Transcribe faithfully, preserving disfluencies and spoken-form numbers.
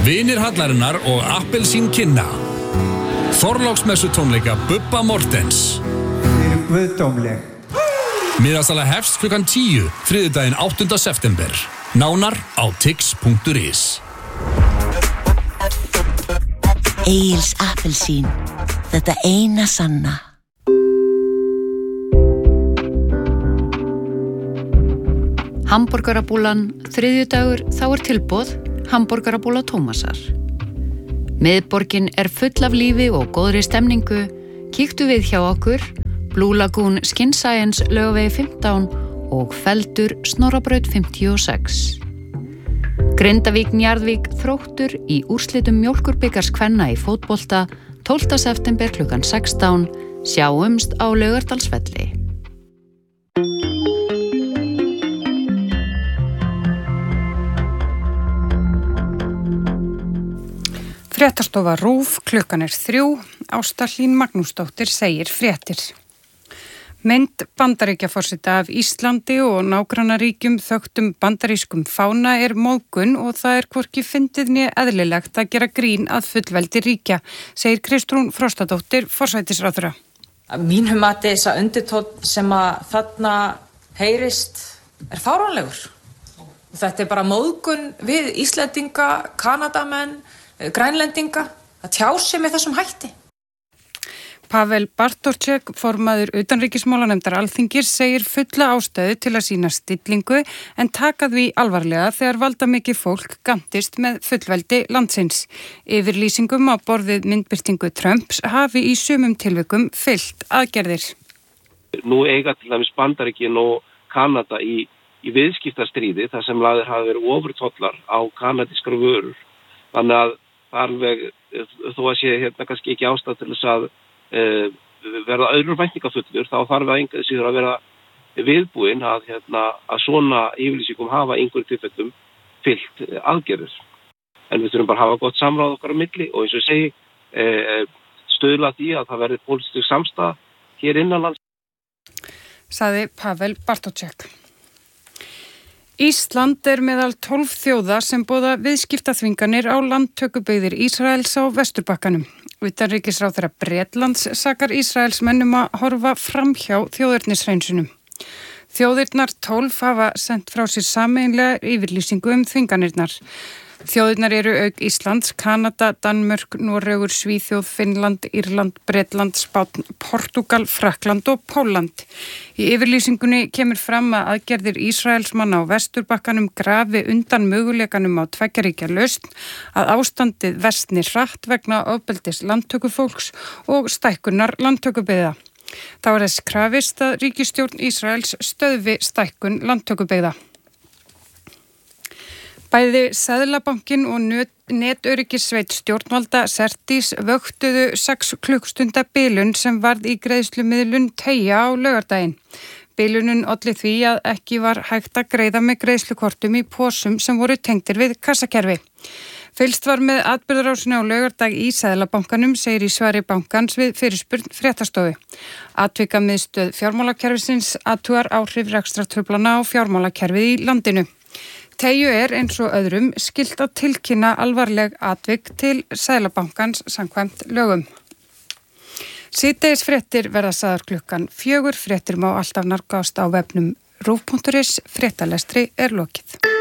Vinir hallarinnar og appelsín kynna. Þorláksmessu tónleika Bubba Mortens. Þið eru guðdómleg. Miðasala hefst klukkan tíu, þriðjudaginn áttunda september. Nánar á tix punktur is. Egils appelsín, þetta eina sanna. Hamborgarabúlan, þriðjudagur, þá er tilboð Hamborgarabúla Tómasar. Miðborgin er full af lífi og góðri stemningu. Kíktu við hjá okkur, Blue Lagoon Skin Science Laugavegi fimmtán og Feldur Snorrabraut fimmtíu og sex. Grindavík Njarðvík Þróttur í úrslitum mjólkurbikars kvenna í fótbolta tólfta september klukkan sextán. Sjáumst á Laugardalsvelli. Fréttastofa RÚV, klukkan er þrjú, Ásta Hlín Magnúsdóttir segir fréttir. Mynd Bandaríkjaforseta af Íslandi og nágrannaríkjum þögtum bandarískum fána er móðgun og það er hvorki fyndið né eðlilegt að gera grín að fullveldi ríkja, segir Kristrún Frostadóttir, forsætisráðherra. Að mínu mati þess að undirtónn sem að þarna heyrist er fáránlegur. Þetta er bara móðgun við Íslendinga, Kanadamenn, Grænlendinga að tjá sig með þessum hætti. Pavel Bartošek, formaður utanríkismálanefndar Alþingis, segir fulla ástæðu til að sýna stillingu en taka því alvarlega þegar valdamikið fólk gantist með fullveldi landsins. Yfirlýsingum á borðið myndbirtingu Trumps hafi í sumum tilvikum fylgt aðgerðir. Nú eiga til dæmis Bandaríkin og Kanada í, í viðskiptastríði þar sem lagðir hafa verið ofurtollar á kanadískar vörur. Þannig að alveg, þó að sé hérna kannski ekki ástæð til þess að e, verða öðrum væntingafullur, þá þarf að einhverju síður að vera viðbúin að, hérna, að svona yfirlýsingum hafa einhverjum tilfellum fylgt aðgerðir. En við þurfum bara að hafa gott samráð okkar á milli og eins og ég segi, e, stuðla því að það verði pólitísk samstaða hér innanlands. Sagði Pavel Bartošek. Ísland er meðal tólf þjóða sem boða viðskiptaþvinganir á landtökubyggðir Ísraels á Vesturbakkanum. Utanríkisráðherra Bretlands sakar Ísraelsmenn um að horfa framhjá þjóðernishreinsunum. Þjóðirnar tólf hafa sent frá sér sameiginlega yfirlýsingu um þvinganirnar. Þjóðirnar eru auk Íslands, Kanada, Danmörk, Noregur, Svíþjóð, Finnland, Írland, Bretland, Spánn, Portúgal, Frakkland og Pólland. Í yfirlýsingunni kemur fram að aðgerðir Ísraelsmanna á Vesturbakkanum grafi undan möguleikanum á tveggjaríkja lausn, að ástandið versni hratt vegna ofbeldis landtökufólks og stækkunar landtökubyggða. Þá er þess krafist að ríkisstjórn Ísraels stöðvi stækkun landtökubyggða. Bæði Seðlabankinn og netöryggissveit stjórnvalda Certis vöktuðu sex klukkstunda bilun sem varð í greiðslumiðlun Teygja á laugardaginn. Bilunin olli því að ekki var hægt að greiða með greiðslukortum í pósum sem voru tengdir við kassakerfi. Fylgst var með atburðarásinni á laugardag í Seðlabankanum, segir í svari bankans við fyrirspurn fréttastofu. Atvikamiðstöð fjármálakerfisins athugar áhrif rekstrartruflana á fjármálakerfið í landinu. Teygju er eins og öðrum skylt að tilkynna alvarleg atvik til Seðlabankans samkvæmt lögum. Síðdegis fréttir verða sagðar klukkan fjögur. Fréttir má alltaf nálgast á vefnum rúv punktur is. Fréttalestri er lokið.